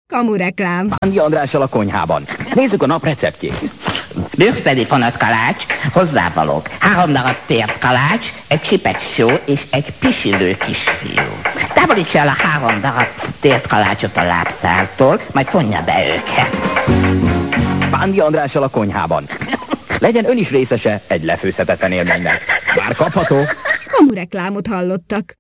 Kamureklám. Bándi Andrással a konyhában. Nézzük a nap receptjét. Brüsszeli fonott kalács, hozzávalók. 3 darab tért kalács, egy csipet só és egy pisilő kisfiú. Távolítsa el a 3 darab tért kalácsot a lábszártól, majd fonja be őket. Bándi Andrással a konyhában. Legyen ön is részese egy lefőzhetetlen élménynek. Már kapható. Kamureklámot hallottak.